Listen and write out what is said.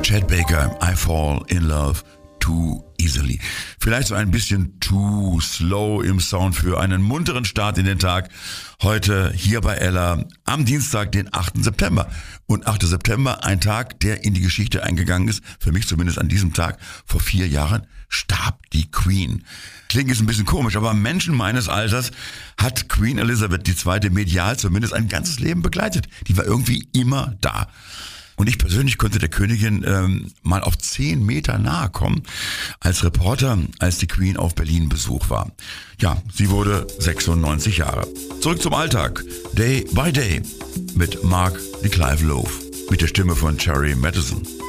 Chet Baker, I Fall in Love Too Easily. Vielleicht so ein bisschen too slow im Sound für einen munteren Start in den Tag. Heute hier bei Ella am Dienstag, den 8. September. Und 8. September, ein Tag, der in die Geschichte eingegangen ist, für mich zumindest an diesem Tag, vor 4 Jahren, starb die Queen. Klingt jetzt ein bisschen komisch, aber Menschen meines Alters hat Queen Elizabeth II. Medial zumindest ein ganzes Leben begleitet. Die war irgendwie immer da. Und ich persönlich konnte der Königin mal auf 10 Meter nahe kommen als Reporter, als die Queen auf Berlin-Besuch war. Ja, sie wurde 96 Jahre. Zurück zum Alltag. Day by Day mit Mark de Clive Loaf. Mit der Stimme von Cherry Madison.